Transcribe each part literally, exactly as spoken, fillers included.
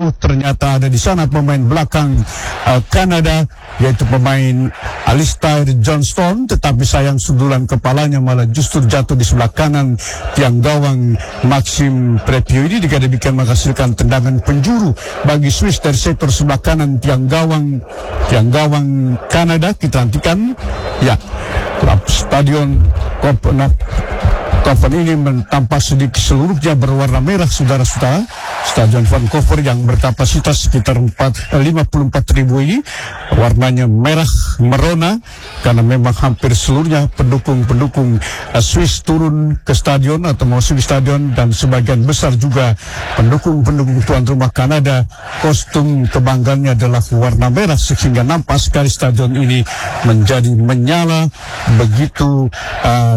Sungguh ternyata ada di sana pemain belakang uh, Kanada, yaitu pemain Alistair Johnston, tetapi sayang sundulan kepalanya malah justru jatuh di sebelah kanan tiang gawang Maxim Prepio. Ini dikatakan menghasilkan tendangan penjuru bagi Swiss dari sektor sebelah kanan tiang gawang tiang gawang Kanada. Kita nantikan ya, klub stadion Kopenhagen Kopen ini tampak sedikit seluruhnya berwarna merah, saudara-saudara. Stadion Vancouver yang berkapasitas sekitar lima puluh empat ribu ini warnanya merah merona karena memang hampir seluruhnya pendukung-pendukung uh, Swiss turun ke stadion atau memasuki stadion, dan sebagian besar juga pendukung-pendukung tuan rumah Kanada kostum kebanggaannya adalah warna merah, sehingga nampak sekali stadion ini menjadi menyala begitu uh,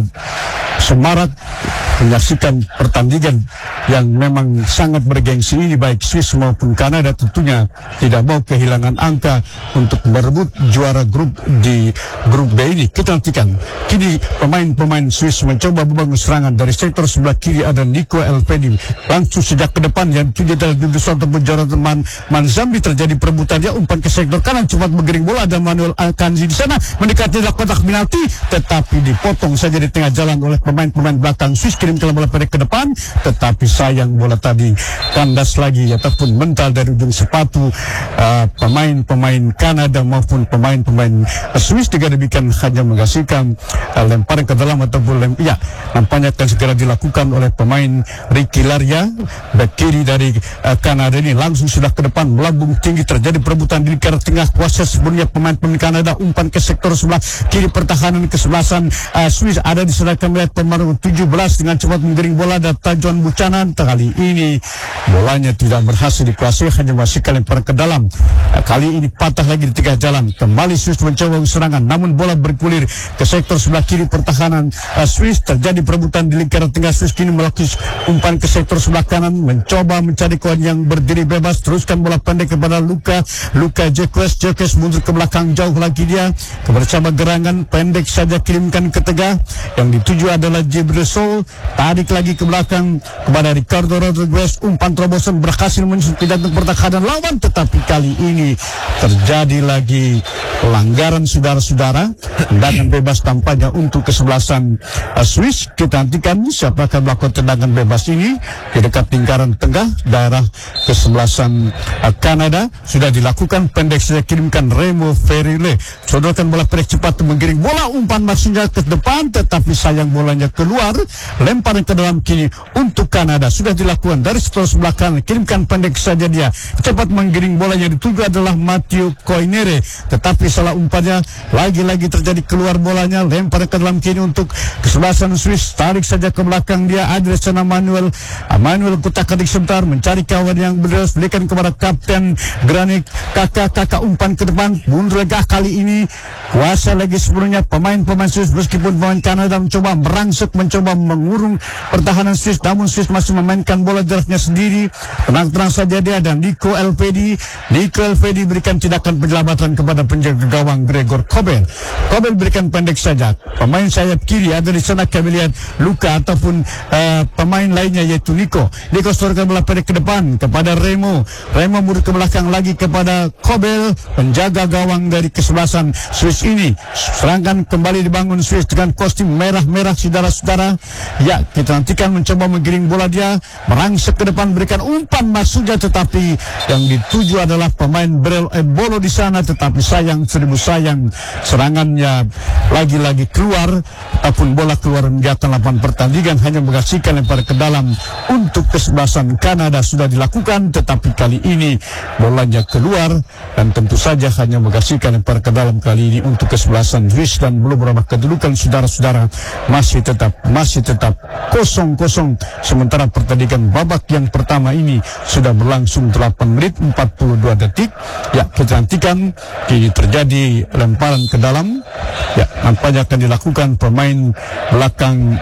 semarak menyaksikan pertandingan yang memang sangat bergengsi ini. Baik Swiss maupun Kanada tentunya tidak mau kehilangan angka untuk merebut juara grup di grup B ini. Kita nantikan. Kini pemain-pemain Swiss mencoba membangun serangan dari sektor sebelah kiri. Ada Nico Elvedi langsung sejak ke depan yang tidak ada Duduson ataupun Jonathan Manzambi. Terjadi perebutan, dia umpan ke sektor kanan, cepat menggiring bola. Ada Manuel Akanji di sana mendekati kotak penalti, tetapi dipotong saja di tengah jalan oleh pemain-pemain belakang Swiss. Kirimkan bola pendek ke depan, tetapi sayang bola tadi kandas lagi ataupun mental dari ujung sepatu uh, pemain-pemain Kanada maupun pemain-pemain uh, Swiss. Juga demikian hanya menghasilkan uh, lemparan ke dalam ataupun lem ya, nampaknya akan segera dilakukan oleh pemain Ricky Laria, back kiri dari uh, Kanada ini. Langsung sudah ke depan melambung tinggi, terjadi perebutan di lingkar tengah kuasa sebelumnya pemain-pemain Kanada. Umpan ke sektor sebelah kiri pertahanan kesebelasan uh, Swiss. Ada di sana kami lihat pemain tujuh belas dengan cepat menggiring bola. Data John Buchanan kali ini bolanya tidak berhasil dikuasai, hanya masih lemparan ke dalam. Nah, kali ini patah lagi di tengah jalan. Kembali Swiss mencoba serangan, namun bola bergulir ke sektor sebelah kiri pertahanan uh, Swiss. Terjadi perebutan di lingkaran tengah Swiss. Kini melakukan umpan ke sektor sebelah kanan, mencoba mencari kawan yang berdiri bebas. Teruskan bola pendek kepada Luka Luka Jekes Jekes mundur ke belakang jauh lagi dia bersama gerangan pendek saja, kirimkan ke tengah. Yang dituju adalah Jibril Soul, tarik lagi ke belakang kepada Ricardo Rodriguez. Umpan terobosan berhasil menyusun pidato pertahanan lawan, tetapi kali ini terjadi lagi pelanggaran, saudara-saudara. Tendangan bebas tampaknya untuk kesebelasan uh, Swiss. Kita nantikan siapa akan melakukan tendangan bebas ini di dekat lingkaran tengah daerah kesebelasan uh, Kanada. Sudah dilakukan, pendek saja, kirimkan Remo Ferile. Sodorkan bola pendek cepat menggiring bola, umpan maksudnya ke depan, tetapi sayang bolanya keluar. Lemparan ke dalam kini untuk Kanada sudah dilakukan dari setor sebelah kanan, kirimkan pendek saja dia, cepat menggiring bola. Yang dituju adalah Matthew Koinere, tetapi salah umpannya, lagi-lagi terjadi keluar bolanya. Lemparan ke dalam kini untuk kesebelasan Swiss, tarik saja ke belakang dia. Ada sana Manuel Manuel kutak-katik sebentar mencari kawan yang berdiri, berikan kepada Kapten Granik kakak-kakak. Umpan ke depan, mundur lagi kali ini kuasa lagi sebelumnya pemain-pemain Swiss, meskipun pemain Kanada mencoba merangsek, mencoba mengurung pertahanan Swiss, namun Swiss masih memainkan bola jaraknya sendiri. Tenang-tenang saja dia. Dan Nico Elvedi Nico Elvedi berikan tindakan penyelamatan kepada penjaga gawang Gregor Kobel. Kobel berikan pendek saja. Pemain sayap kiri ada di sana kami lihat Luka ataupun uh, pemain lainnya yaitu Nico. Nico sodorkan bola pendek ke depan kepada Remo. Remo mundur ke belakang lagi kepada Kobel, penjaga gawang dari kesebelasan Swiss ini. Serangan kembali dibangun Swiss dengan kostum merah-merah, saudara-saudara. Ya, kita nantikan mencoba menggiring bola dia, merangsek ke depan, berikan umpan maksudnya, tetapi yang dituju adalah pemain Brel Ebolo di sana. Tetapi sayang, seribu sayang, serangannya lagi-lagi keluar ataupun bola keluar menjatuhkan lapangan pertandingan, hanya menghasilkan lempar ke dalam untuk kesebelasan Kanada. Sudah dilakukan, tetapi kali ini bolanya keluar dan tentu saja hanya menghasilkan lempar ke dalam kali ini untuk kesebelasan Swiss. Dan belum berubah kedudukan, saudara-saudara, masih tetap masih tetap kosong kosong. Sementara pertandingan babak yang pertama ini sudah berlangsung delapan menit empat puluh dua detik. Ya, kita nantikan kini terjadi lemparan ke dalam. Ya, nampaknya akan dilakukan pemain belakang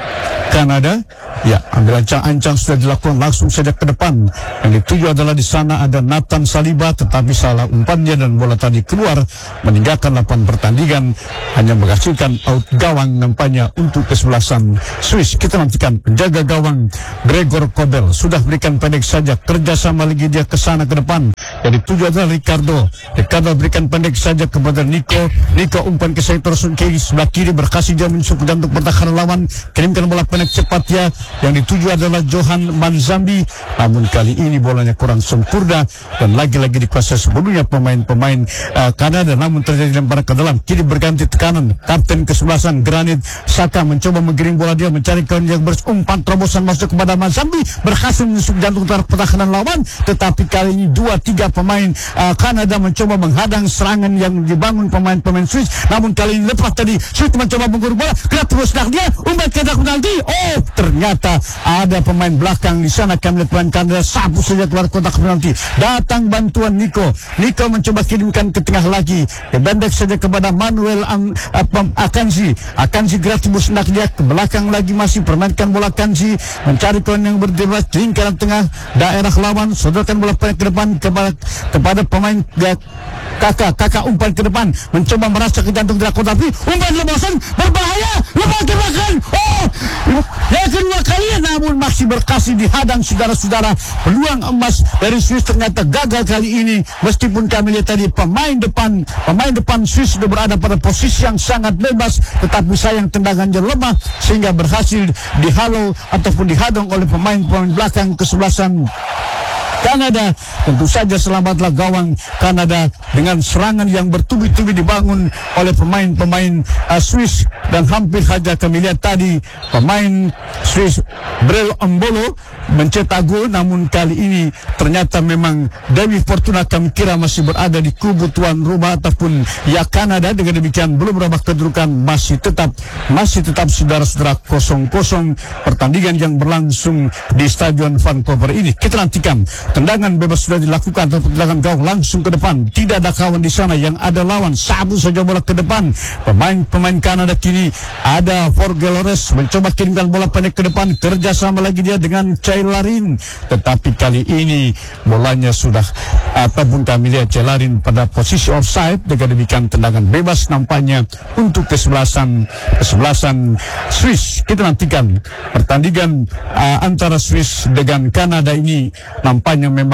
Kanada. Ya, ambil ancang-ancang sudah dilakukan langsung saja ke depan. Yang dituju adalah di sana ada Nathan Saliba, tetapi salah umpannya dan bola tadi keluar meninggalkan lapangan pertandingan, hanya menghasilkan out gawang nampaknya untuk kesebelasan Swiss. Kita nantikan penjaga gawang Gregor Kobel sudah berikan pendek saja, kerjasama lagi dia ke sana ke depan. Yang dituju adalah Ricardo. Ricardo berikan pendek saja kepada Nico. Nico umpan ke sektor kiri sebelah kiri, berkasih dia menusuk jantung pertahanan lawan, kirimkan bola pendek cepat ya. Yang dituju adalah Johan Manzambi, namun kali ini bolanya kurang sempurna dan lagi-lagi dikuasai sebelumnya pemain-pemain uh, Kanada, namun terjadi lemparan ke dalam. Kini berganti tekanan, kapten kesebelasan Granit Xhaka mencoba menggiring bola, dia mencari kawan yang berumpan terobosan masuk kepada Manzambi, berhasil menusuk jantung pertahanan lawan, tetapi kali ini dua tiga pemain uh, Kanada mencoba menghadang serangan yang dibangun pemain-pemain Swiss, namun kali ini lepas tadi Swiss mencoba menggurung bola, gerak terus dia umpan ke dalam penalti. Oh, ternyata ada pemain belakang di sana. Kami lihat pemain Kanada sapu saja keluar kotak penalti. Datang bantuan Nico. Nico mencoba kirimkan ke tengah lagi, pendek saja kepada Manuel Ang, uh, Akanji. Akanji gerak tembus nak dia ke belakang lagi, masih permainkan bola Akanji, mencari kawan yang berdebas di lingkaran tengah daerah lawan, sodorkan bola pendek ke depan kepada, kepada pemain ya, kakak kakak umpan ke depan, mencoba merasa ke jantung tidak kuat, tapi umpan lepasan berbahaya, lepas ke belakang. Oh, yang kedua kali, namun masih berkasih dihadang saudara-saudara. Peluang emas dari Swiss ternyata gagal kali ini, meskipun kami lihat tadi pemain depan pemain depan Swiss sudah berada pada posisi yang sangat bebas, tetapi sayang tendangannya lemah sehingga berhasil dihalau ataupun dihadang oleh pemain-pemain belakang kesebelasan Kanada. Tentu saja selamatlah gawang Kanada dengan serangan yang bertubi-tubi dibangun oleh pemain-pemain uh, Swiss, dan hampir saja kami lihat tadi pemain Swiss Brel Embolo mencetak gol, namun kali ini ternyata memang Dewi Fortuna kami kira masih berada di kubu tuan rumah ataupun ya Kanada. Dengan demikian belum berubah kedudukan, masih tetap masih tetap saudara-saudara kosong kosong pertandingan yang berlangsung di Stadion Vancouver ini. Kita nantikan tendangan bebas sudah dilakukan atau tendangan gawang langsung ke depan. Tidak ada kawan di sana, yang ada lawan, sabu saja bola ke depan. Pemain-pemain Kanada kini ada Forgelores mencoba kirimkan bola pendek ke depan, kerjasama lagi dia dengan Cailarin, tetapi kali ini bolanya sudah ataupun kami lihat Cailarin pada posisi offside. Dengan demikian tendangan bebas nampaknya untuk kesebelasan kesebelasan Swiss. Kita nantikan pertandingan uh, antara Swiss dengan Kanada ini nampaknya memang